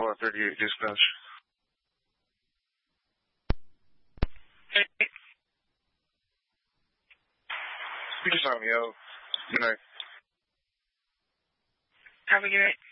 438 dispatch. Hey. You just saw me out. Good night. Have a good night.